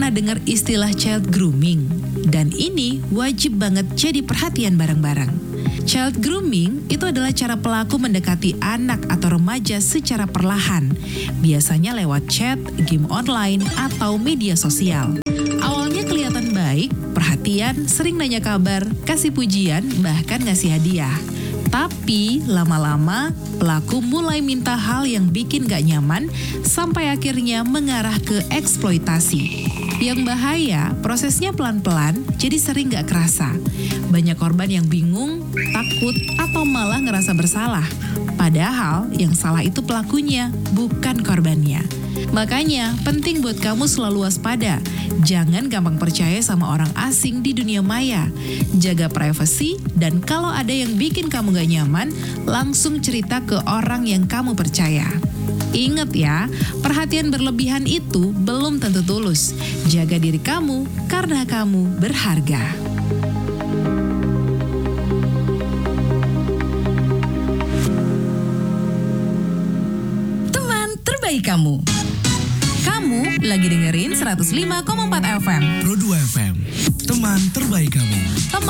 pernah dengar istilah child grooming? Dan ini wajib banget jadi perhatian bareng-bareng. Child grooming itu adalah cara pelaku mendekati anak atau remaja secara perlahan, biasanya lewat chat, game online, atau media sosial. Awalnya kelihatan baik, perhatian, sering nanya kabar, kasih pujian, bahkan ngasih hadiah. Tapi lama-lama pelaku mulai minta hal yang bikin gak nyaman sampai akhirnya mengarah ke eksploitasi. Yang bahaya, prosesnya pelan-pelan jadi sering gak kerasa. Banyak korban yang bingung, takut, atau malah ngerasa bersalah. Padahal yang salah itu pelakunya, bukan korbannya. Makanya penting buat kamu selalu waspada. Jangan gampang percaya sama orang asing di dunia maya. Jaga privasi dan kalau ada yang bikin kamu gak nyaman, langsung cerita ke orang yang kamu percaya. Ingat ya, perhatian berlebihan itu belum tentu tulus. Jaga diri kamu karena kamu berharga. Teman terbaik kamu. Kamu lagi dengerin 105,4 FM. Pro 2 FM, teman terbaik kamu. Teman